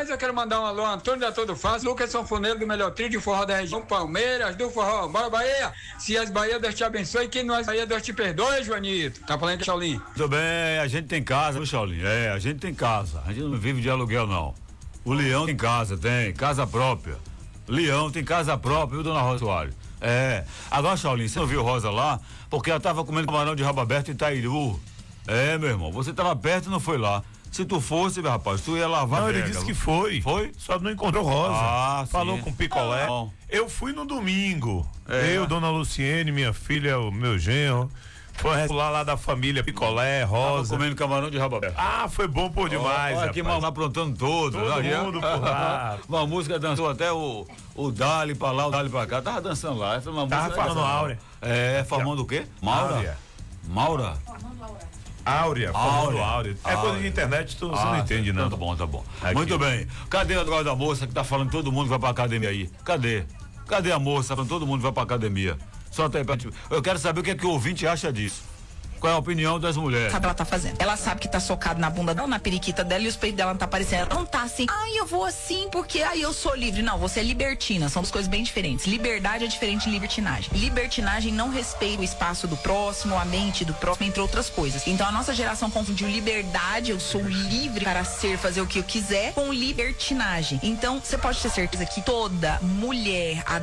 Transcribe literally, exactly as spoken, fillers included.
Mas eu quero mandar um alô a Antônio da Todo Fácil, Lucas Sanfoneiro do melhor trio de forró da região, Palmeiras do forró. Bora, Bahia! Se as Bahia, Deus te abençoe, quem não é Bahia, Deus te perdoe, Joanito. Tá falando que Shaolin? Tudo bem, a gente tem casa, viu, Shaolin? É, a gente tem casa, a gente não vive de aluguel, não. O Leão tem casa, tem, casa própria. Leão tem casa própria, viu, dona Rosa Soares? É. Agora, Shaolin, você não viu Rosa lá? Porque ela tava comendo camarão de rabo aberto em Itairu. É, meu irmão, você tava perto e não foi lá. Se tu fosse, meu rapaz, tu ia lavar. Não, brega, ele disse viu? que foi. Foi? Só não encontrou Rosa. Ah, falou sim. com picolé. Ah, eu fui no domingo. É. Eu, dona Luciene, minha filha, o meu genro. Foi lá, lá da família Picolé, Rosa. Tava comendo camarão de rabo aberto. Ah, foi bom por demais. Olha que mal aprontando todo. Todo já, mundo por lá. Uma música dançou até o, o Dali pra lá, o Dali pra cá. Tava dançando lá. Essa é uma Tava música formando Áurea. É, formando o quê? Maura? Áurea. Maura? Áurea, formando Áurea. Áurea. É coisa de internet, tu, você Ah, não entende, não. Tá bom, tá bom. Aqui. Muito bem. Cadê a droga da moça que tá falando todo mundo vai pra academia aí? Cadê? Cadê a moça falando todo mundo vai pra academia? Só tá aí pra... Eu quero saber o que é que o ouvinte acha disso. Qual é a opinião das mulheres? Sabe o que ela tá fazendo? Ela sabe que tá socado na bunda dela, na periquita dela, e os peitos dela não tá aparecendo. Ela não tá assim, ai, eu vou assim porque, ai, eu sou livre. Não, você é libertina. São duas coisas bem diferentes. Liberdade é diferente de libertinagem. Libertinagem não respeita o espaço do próximo, a mente do próximo, entre outras coisas. Então a nossa geração confundiu liberdade, eu sou livre para ser, fazer o que eu quiser, com libertinagem. Então você pode ter certeza que toda mulher